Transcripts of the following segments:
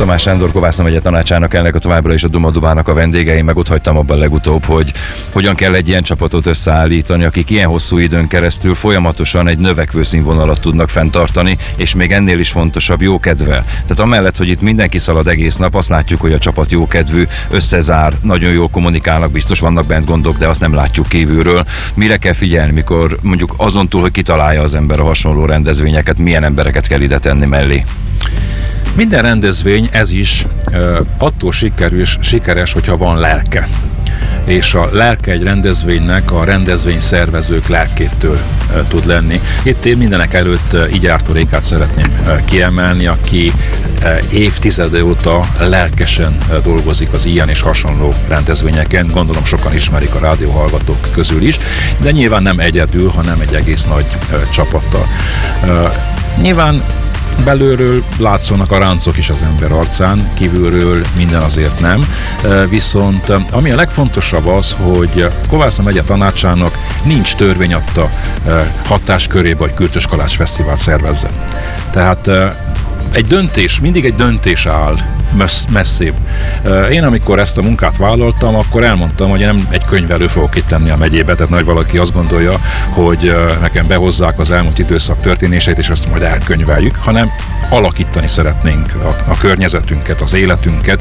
Tamás Sándor, Kovászna megye tanácsának elnök, a továbbra is a Duma-Dumának a vendégei, meg ott hagytam abban legutóbb, hogy hogyan kell egy ilyen csapatot összeállítani, akik ilyen hosszú időn keresztül folyamatosan egy növekvő színvonalat tudnak fenntartani, és még ennél is fontosabb, jó kedvel. Tehát amellett, hogy itt mindenki szalad egész nap, azt látjuk, hogy a csapat jókedvű, összezár, nagyon jól kommunikálnak, biztos vannak bent gondok, de azt nem látjuk kívülről. Mire kell figyelni, mikor mondjuk azon túl, hogy kitalálja az ember a hasonló rendezvényeket, milyen embereket kell ide tenni mellé? Minden rendezvény, ez is attól sikeres, hogyha van lelke. És a lelke egy rendezvénynek a rendezvény szervezők lelkétől tud lenni. Itt én mindenek előtt Igyártó Rékát szeretném kiemelni, aki évtizede óta lelkesen dolgozik az ilyen és hasonló rendezvényeken. Gondolom sokan ismerik a rádióhallgatók közül is, de nyilván nem egyedül, hanem egy egész nagy csapattal. Nyilván belülről látszanak a ráncok is az ember arcán, kívülről minden azért nem. Viszont ami a legfontosabb az, hogy Kovászna megye tanácsának nincs törvény adta hatáskörébe, hogy Kürtös Kalács Fesztivál szervezzen. Tehát mindig egy döntés áll messzébb. Én amikor ezt a munkát vállaltam, akkor elmondtam, hogy én nem egy könyvelő fogok itt lenni a megyébe, tehát nagy valaki azt gondolja, hogy nekem behozzák az elmúlt időszak történéseit, és azt majd elkönyveljük, hanem alakítani szeretnénk a környezetünket, az életünket,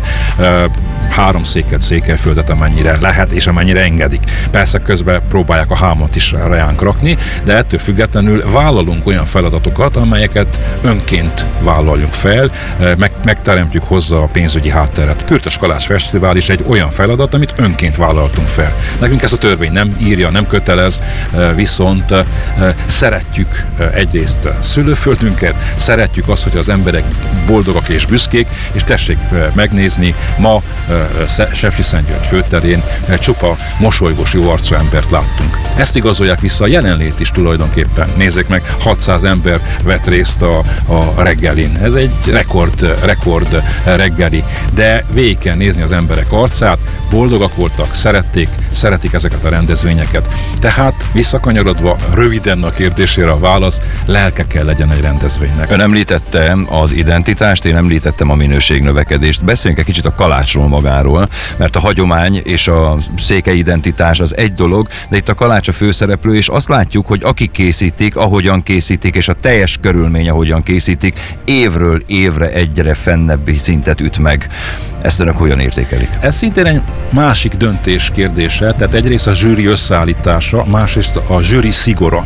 3 széket, Székelyföldet, amennyire lehet, és amennyire engedik. Persze közben próbálják a hámot is ránk rakni, de ettől függetlenül vállalunk olyan feladatokat, amelyeket önként vállaljunk fel, megteremtjük hozzá a pénzügyi hátteret. Kürtös Kalács Fesztivál is egy olyan feladat, amit önként vállaltunk fel. Nekünk ez a törvény nem írja, nem kötelez, viszont szeretjük egyrészt szülőföldünket, szeretjük azt, hogy az emberek boldogak és büszkék, és tessék megnézni, ma Sepsiszentgyörgy főterén csupa mosolygós, jó arcú embert láttunk. Ezt igazolják vissza a jelenlét is tulajdonképpen. Nézzék meg, 600 ember vett részt a reggelin. Ez egy rekord reggeli, de végig kell nézni az emberek arcát, boldogak voltak, szeretik ezeket a rendezvényeket. Tehát visszakanyarodva röviden a kérdésére a válasz, lelke kell legyen egy rendezvénynek. Ön említette az identitást, én említettem a minőségnövekedést. Beszéljünk egy kicsit a kalácsról magáról, mert a hagyomány és a székely identitás az egy dolog, de itt a kalács a főszereplő, és azt látjuk, hogy akik készítik, ahogyan készítik, és a teljes körülmény, ahogyan készítik, évről évre egyre fennebbi szintet üt meg. Ezt önök hogyan értékelik? Ez szintén egy másik döntés kérdése, tehát egyrészt a zsűri összeállítása, másrészt a zsűri szigora.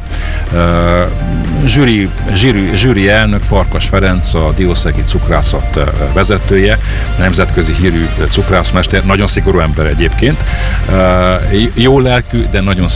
Zsűri elnök Farkas Ferenc, a diószegi cukrászat vezetője, nemzetközi hírű cukrászmester, nagyon szigorú ember egyébként. Jó lelkű, de nagyon